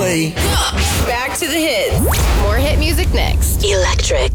play. Back to the hits. More hit music next. Electric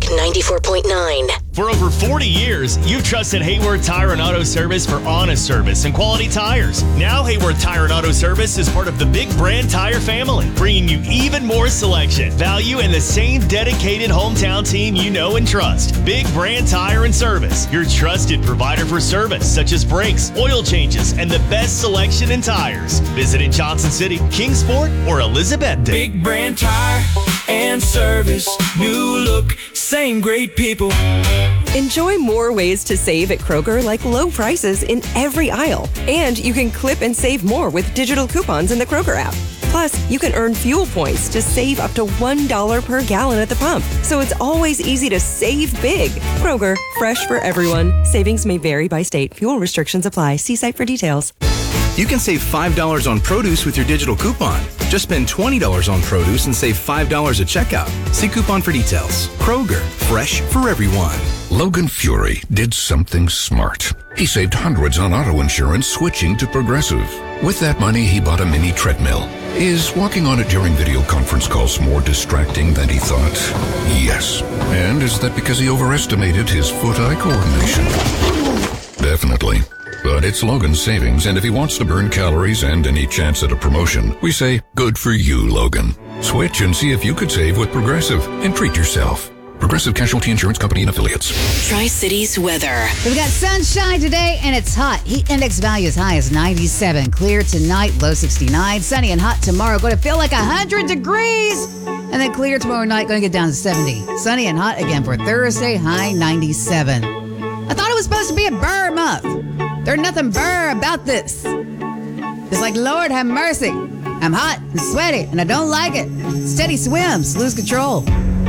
94.9. For over 40 years, you've trusted Hayward Tire and Auto Service for honest service and quality tires. Now Hayward Tire and Auto Service is part of the Big Brand Tire family, bringing you even more selection, value, and the same dedicated hometown team you know and trust. Big Brand Tire and Service, your trusted provider for service, such as brakes, oil changes, and the best selection in tires. Visit in Johnson City, Kingsport, or Elizabeth. Big Brand Tire and Service. New look, same great people. Enjoy more ways to save at Kroger, like low prices in every aisle. And you can clip and save more with digital coupons in the Kroger app. Plus, you can earn fuel points to save up to $1 per gallon at the pump. So it's always easy to save big. Kroger, fresh for everyone. Savings may vary by state. Fuel restrictions apply. See site for details. You can save $5 on produce with your digital coupon. Just spend $20 on produce and save $5 at checkout. See coupon for details. Kroger, fresh for everyone. Logan Fury did something smart. He saved hundreds on auto insurance switching to Progressive. With that money, he bought a mini treadmill. Is walking on it during video conference calls more distracting than he thought? Yes. And is that because he overestimated his foot-eye coordination? Definitely. But it's Logan's savings, and if he wants to burn calories and any chance at a promotion, we say, good for you, Logan. Switch and see if you could save with Progressive and treat yourself. Progressive Casualty Insurance Company and Affiliates. Tri-Cities weather. We've got sunshine today, and it's hot. Heat index value as high as 97. Clear tonight, low 69. Sunny and hot tomorrow. Going to feel like 100 degrees. And then clear tomorrow night, going to get down to 70. Sunny and hot again for Thursday, high 97. I thought it was supposed to be a burr month. There's nothing burr about this. It's like, Lord have mercy. I'm hot and sweaty, and I don't like it. Steady swims, lose control.